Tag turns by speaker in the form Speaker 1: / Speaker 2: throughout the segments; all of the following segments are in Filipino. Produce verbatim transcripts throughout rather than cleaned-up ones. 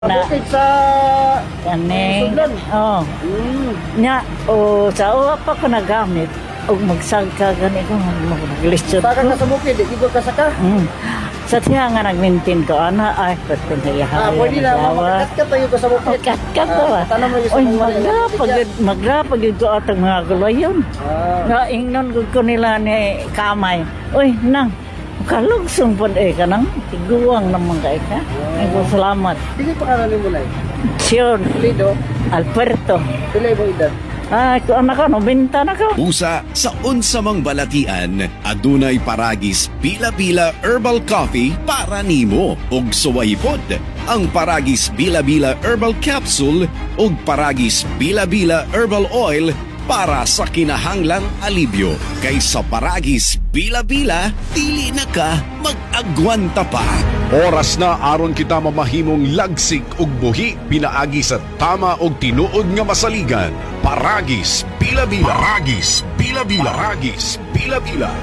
Speaker 1: Na
Speaker 2: Bukid sa
Speaker 1: kani.
Speaker 2: Sudlan.
Speaker 1: Oh.
Speaker 2: Mm.
Speaker 1: Nya o sa uwa pa ko nagamit og magsagka gani ko maglisod
Speaker 2: Saka
Speaker 1: ko.
Speaker 2: ka sa bukid, di ko ka saka.
Speaker 1: Mm. Sa tiya nga nag-maintain ko ana ay pati na yahay.
Speaker 2: Ah, pwede na makakat ka tayo ka sa bukid.
Speaker 1: Kat-kat to ba?
Speaker 2: Tanong mo yung sa
Speaker 1: Oy,
Speaker 2: mga
Speaker 1: magrapag magrapag yun ko atong mga gulayon.
Speaker 2: Ah,
Speaker 1: Nga ingnon gud ko nila ni kamay. Oy, nang kalugsong pud eh kanang tiguang naman kay ka. Ay ko salamat.
Speaker 2: sige pa ka mo na.
Speaker 1: Sion
Speaker 2: Lido,
Speaker 1: Alberto.
Speaker 2: pilay mo edad.
Speaker 1: Ah, ko anak ko, nobenta na ko.
Speaker 3: Usa sa unsamang balatian, adunay paragis Bila-Bila Herbal Coffee para nimo ug suwaypod. Ang paragis Bila-Bila Herbal Capsule ug paragis Bila-Bila Herbal Oil para sa kinahanglang alibyo. Kaysa paragis Bila-Bila, dili na ka mag-agwanta pa.
Speaker 4: Oras na aron kita mamahimong lagsik ug buhi pinaagi sa tama ug tinuod nga masaligan. Paragis Bila-Bila. Paragis Bila-Bila. Paragis Bila-Bila.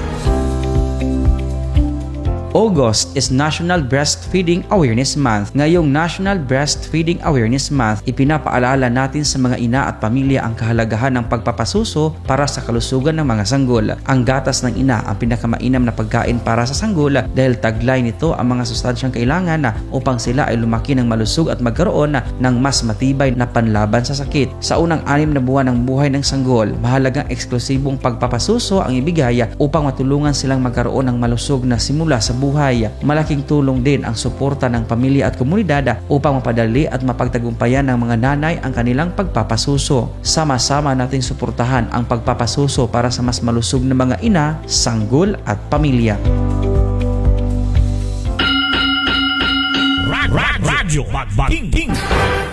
Speaker 5: August is National Breastfeeding Awareness Month. Ngayong National Breastfeeding Awareness Month, ipinapaalala natin sa mga ina at pamilya ang kahalagahan ng pagpapasuso para sa kalusugan ng mga sanggol. Ang gatas ng ina ang pinakamainam na pagkain para sa sanggol dahil taglay nito ang mga sustansyang kailangan na upang sila ay lumaki ng malusog at magkaroon na ng mas matibay na panlaban sa sakit. Sa unang anim na buwan ng buhay ng sanggol, mahalagang eksklusibong pagpapasuso ang ibigay upang matulungan silang magkaroon ng malusog na simula sa buhay. Malaking tulong din ang suporta ng pamilya at komunidad upang mapadali at mapagtagumpayan ng mga nanay ang kanilang pagpapasuso. Sama-sama nating suportahan ang pagpapasuso para sa mas malusog na mga ina, sanggol at pamilya.
Speaker 6: Radyo Magbaking